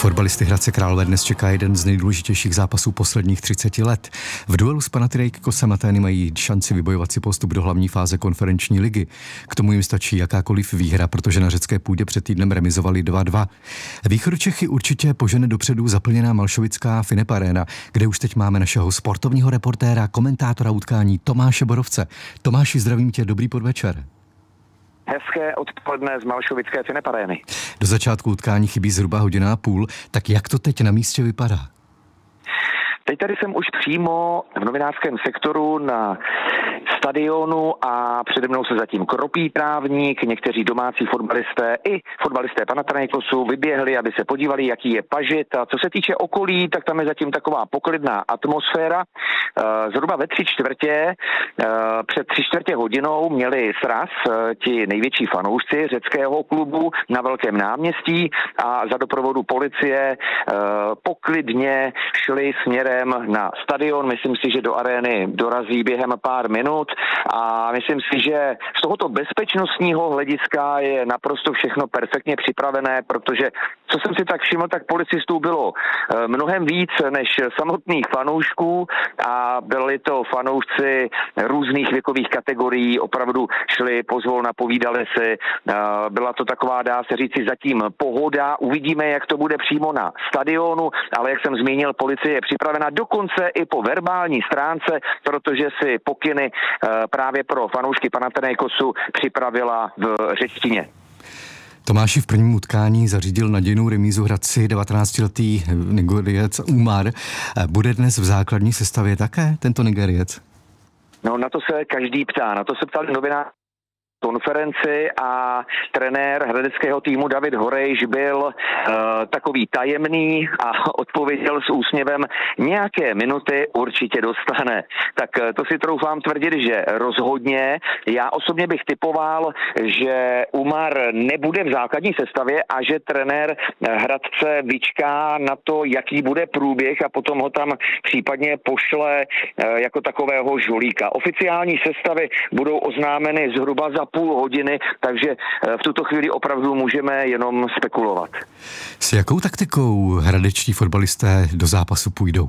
Fotbalisty Hradce Králové dnes čeká jeden z nejdůležitějších zápasů posledních 30 let. V duelu s Panathinaikosem Atény mají šanci vybojovat si postup do hlavní fáze konferenční ligy. K tomu jim stačí jakákoliv výhra, protože na řecké půdě před týdnem remizovali 2-2. Východočechy určitě požene dopředu zaplněná malšovická Finep Arena, kde už teď máme našeho sportovního reportéra, komentátora utkání Tomáše Borovce. Tomáši, zdravím tě, dobrý podvečer. Hezké odpoledne z malšovické Finep Areny. Do začátku utkání chybí zhruba hodina a půl, tak jak to teď na místě vypadá? Teď tady jsem už přímo v novinářském sektoru na stadionu a přede mnou se zatím kropí trávník. Někteří domácí fotbalisté i fotbalisté Panathinaikosu vyběhli, aby se podívali, jaký je pažit. A co se týče okolí, tak tam je zatím taková poklidná atmosféra. Zhruba ve 3/4, před 3/4 hodinou měli sraz ti největší fanoušci řeckého klubu na Velkém náměstí a za doprovodu policie poklidně šli směrem na stadion. Myslím si, že do arény dorazí během pár minut a myslím si, že z tohoto bezpečnostního hlediska je naprosto všechno perfektně připravené, protože co jsem si tak všiml, tak policistů bylo mnohem víc než samotných fanoušků a byli to fanoušci různých věkových kategorií, opravdu šli pozvolna, povídali si. Byla to taková, dá se říci, zatím pohoda. Uvidíme, jak to bude přímo na stadionu, ale jak jsem zmínil, policie je připravena dokonce i po verbální stránce, protože si pokyny právě pro fanoušky Panathinaikosu připravila v řečtině. Tomáši, v prvním utkání zařídil nadějnou remízu Hradci 19letý Nigeriec Umar. Bude dnes v základní sestavě také tento Nigeriec? No, na to se každý ptá. Na to se ptali novináři konferenci a trenér hradeckého týmu David Horejš byl takový tajemný a odpověděl s úsměvem, nějaké minuty určitě dostane. Tak to si troufám tvrdit, že rozhodně. Já osobně bych typoval, že Umar nebude v základní sestavě a že trenér Hradce vyčká na to, jaký bude průběh a potom ho tam případně pošle jako takového žolíka. Oficiální sestavy budou oznámeny zhruba za půl hodiny, takže v tuto chvíli opravdu můžeme jenom spekulovat. S jakou taktikou hradečtí fotbalisté do zápasu půjdou?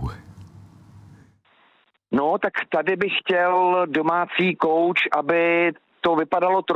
No, tak tady bych chtěl domácí kouč, aby to vypadalo